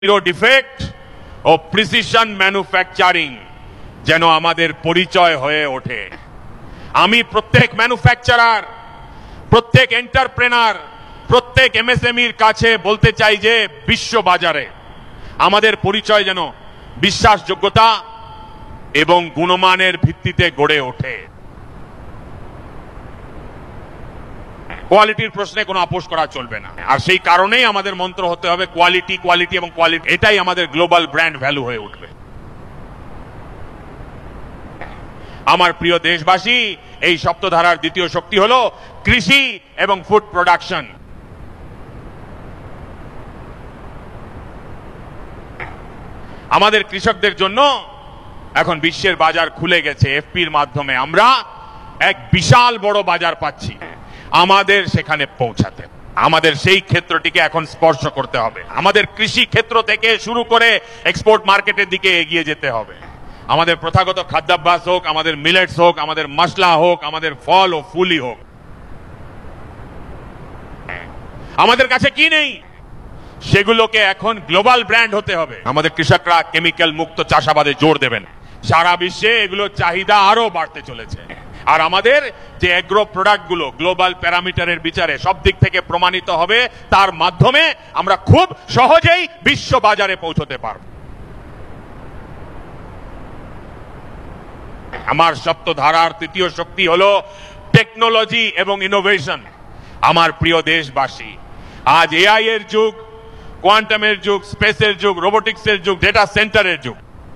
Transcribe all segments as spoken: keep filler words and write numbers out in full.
Zero defect ও precision manufacturing যেন আমাদের পরিচয় হয়ে ওঠে। আমি প্রত্যেক ম্যানুফ্যাকচারার, প্রত্যেক এন্টারপ্রেনার, প্রত্যেক এমএসএমইর কাছে বলতে চাই যে বিশ্ব বাজারে আমাদের পরিচয় যেন বিশ্বাসযোগ্যতা এবং গুণমানের ভিত্তিতে গড়ে ওঠে। কোয়ালিটির প্রশ্নে কোনো আপোষ করা চলবে না, আর সেই কারণেই আমাদের মন্ত্র হতে হবে কোয়ালিটি, কোয়ালিটি এবং কোয়ালিটি। এটাই আমাদের গ্লোবাল ব্র্যান্ড ভ্যালু হয়ে উঠবে। আমার প্রিয় দেশবাসী, এই সপ্তধারার দ্বিতীয় শক্তি হলো কৃষি এবং ফুড প্রোডাকশন। আমাদের কৃষকদের জন্য এখন বিশ্বের বাজার খুলে গেছে। এফপির মাধ্যমে আমরা এক বিশাল বড় বাজার পাচ্ছি। আমাদের সেখানে পৌঁছাতে আমাদের সেই ক্ষেত্রটিকে এখন স্পর্শ করতে হবে। আমাদের কৃষি ক্ষেত্র থেকে শুরু করে এক্সপোর্ট মার্কেটের দিকে এগিয়ে যেতে হবে। আমাদের প্রথাগত খাদ্যাভ্যাস হোক, আমাদের মিলেটস হোক, আমাদের মশলা হোক, আমাদের ফল ও ফুলই হোক, আমাদের কাছে কি নেই সেগুলোকে এখন গ্লোবাল ব্র্যান্ড হতে হবে। আমাদের কৃষকরা কেমিক্যাল মুক্ত চাষাবাদে জোর দেবেন। সারা বিশ্বে এগুলোর চাহিদা আরো বাড়তে চলেছে। আর আমাদের যে এগ্রো প্রোডাক্ট গুলো গ্লোবাল প্যারামিটারের বিচারে সব দিক থেকে প্রমাণিত হবে, তার মাধ্যমে আমরা খুব সহজেই বিশ্ব বাজারে পৌঁছতে পারব। আমার সপ্তধারার তৃতীয় শক্তি হলো টেকনোলজি এবং ইনোভেশন। আমার প্রিয় দেশবাসী, আজ এআই এর যুগ, কোয়ান্টামের যুগ, স্পেসের যুগ, রোবোটিক্সের যুগ, ডেটা সেন্টারের যুগ।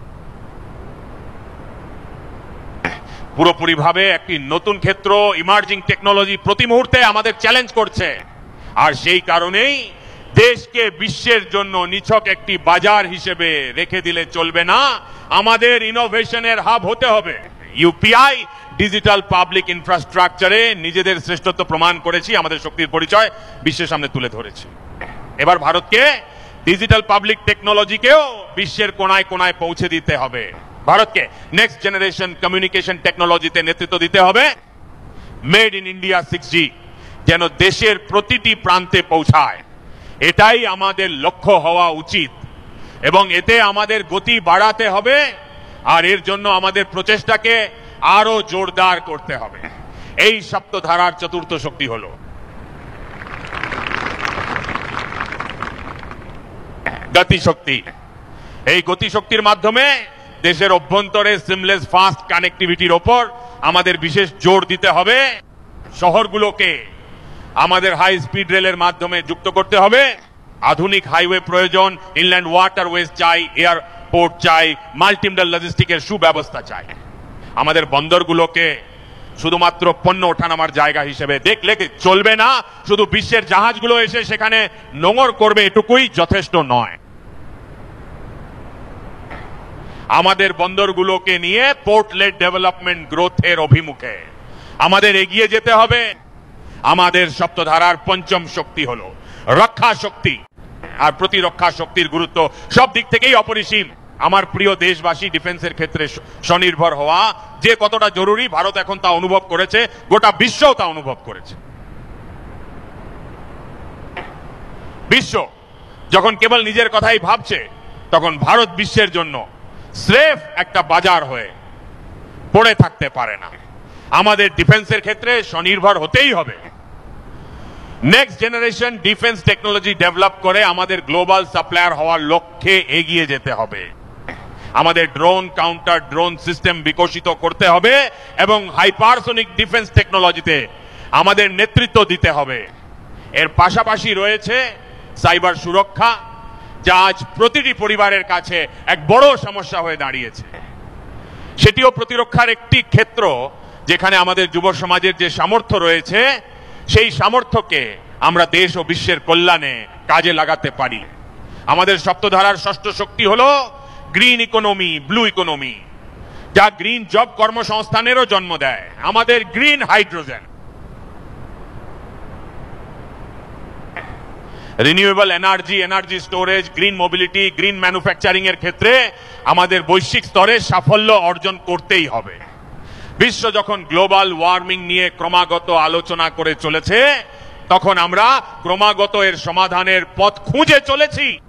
পুরোপুরি ভাবে একটি নতুন ক্ষেত্র, ইমার্জিং টেকনোলজি প্রতি মুহূর্তে আমাদের চ্যালেঞ্জ করছে। আর সেই কারণেই দেশকে বিশ্বের জন্য নিছক একটি বাজার হিসেবে রেখে দিলে চলবে না, আমাদের ইনোভেশনের হাব হতে হবে। ইউপিআই ডিজিটাল পাবলিক ইনফ্রাস্ট্রাকচারে নিজেদের শ্রেষ্ঠত্ব প্রমাণ করেছি, আমাদের শক্তির পরিচয় বিশ্বের সামনে তুলে ধরেছি। এবার ভারতকে ডিজিটাল পাবলিক টেকনোলজিকেও বিশ্বের কোনায় কোনায় পৌঁছে দিতে হবে। ভারতকে নেক্সট জেনারেশন কমিউনিকেশন টেকনোলজিতে নেতৃত্ব দিতে হবে। মেড ইন ইন্ডিয়া সিক্স জি যেন দেশের প্রতিটি প্রান্তে পৌঁছায়, এটাই আমাদের লক্ষ্য হওয়া উচিত। এবং এতে আমাদের গতি বাড়াতে হবে, আর এর জন্য আমাদের প্রচেষ্টাকে আরো জোরদার করতে হবে। এই সপ্তধারার চতুর্থ শক্তি হলো গতিশক্তি। এই গতিশক্তির মাধ্যমে দেশের অভ্যন্তরে সিমলেস ফাস্ট কানেক্টিভিটির ওপর আমাদের বিশেষ জোর দিতে হবে। শহরগুলোকে আমাদের হাই স্পিড রেলের মাধ্যমে যুক্ত করতে হবে। আধুনিক হাইওয়ে প্রয়োজন, ইনল্যান্ড ওয়াটারওয়েজ চাই, এয়ারপোর্ট চাই, মাল্টিমডাল লজিস্টিকের সুব্যবস্থা চাই। আমাদের বন্দরগুলোকে শুধুমাত্র পণ্য ওঠানামার জায়গা হিসেবে দেখলে চলবে না। শুধু বিশ্বের জাহাজগুলো এসে সেখানে নোঙর করবে এটুকুই যথেষ্ট নয়। আমাদের বন্দরগুলোকে নিয়ে পোর্ট লেড ডেভেলপমেন্ট গ্রোথের অভিমুখে আমাদের এগিয়ে যেতে হবে। আমাদের সপ্তধারার পঞ্চম শক্তি হলো রক্ষা শক্তি। আর প্রতিরক্ষা শক্তির গুরুত্ব সব দিক থেকেই অপরিসীম। আমার প্রিয় দেশবাসী, ডিফেন্সের ক্ষেত্রে স্বনির্ভর হওয়া যে কতটা জরুরি, ভারত এখন তা অনুভব করেছে, গোটা বিশ্বও তা অনুভব করেছে। বিশ্ব যখন কেবল নিজের কথাই ভাবছে, তখন ভারত বিশ্বের জন্য স্রেফ একটা বাজার হয়ে পড়ে থাকতে পারে না। আমাদের ডিফেন্সের ক্ষেত্রে স্বনির্ভর হতেই হবে। Next generation defence technology develop করে আমাদের গ্লোবাল সাপ্লায়ার হওয়ার লক্ষ্যে এগিয়ে যেতে হবে। আমাদের ড্রোন কাউন্টার ড্রোন সিস্টেম বিকশিত করতে হবে এবং হাইপারসোনিক ডিফেন্স টেকনোলজিতে আমাদের নেতৃত্ব দিতে হবে। এর পাশাপাশি রয়েছে সাইবার সুরক্ষা, যা আজ প্রতিটি পরিবারের কাছে এক বড় সমস্যা হয়ে দাঁড়িয়েছে। সেটিও প্রতিরক্ষার একটি ক্ষেত্র যেখানে আমাদের যুব সমাজের যে সামর্থ্য রয়েছে, সেই সামর্থ্যকে আমরা দেশ ও বিশ্বের কল্যাণে কাজে লাগাতে পারি। আমাদের সপ্তধারার ষষ্ঠ শক্তি হলো গ্রিন ইকোনমি, ব্লু ইকোনমি, যা গ্রিন জব কর্মসংস্থানেরও জন্ম দেয়। আমাদের green hydrogen, renewable energy, energy storage, green mobility, green manufacturing এর ক্ষেত্রে আমাদের বৈশ্বিক স্তরে সাফল্য অর্জন করতেই হবে। বিশ্ব যখন গ্লোবাল ওয়ার্মিং নিয়ে ক্রমাগত আলোচনা করে চলেছে, তখন আমরা ক্রমাগত এর সমাধানের পথ খুঁজে চলেছি।